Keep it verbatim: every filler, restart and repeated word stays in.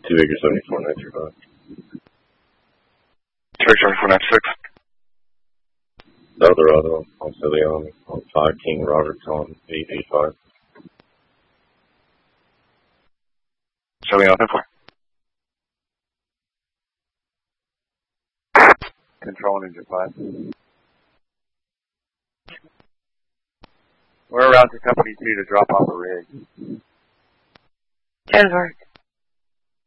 two Acre seventy-four nine three five. two Acre seventy-four nine six. Eldorado on Cilion on five King Roberts on eight eight five. Cilion ten four. Control Ninja five. We're around to Company two to drop off a rig. ten four.